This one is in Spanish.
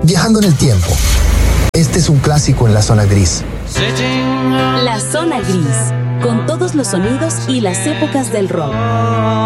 Viajando en el tiempo. Este es un clásico en la zona gris. La Zona Gris, con todos los sonidos y las épocas del rock.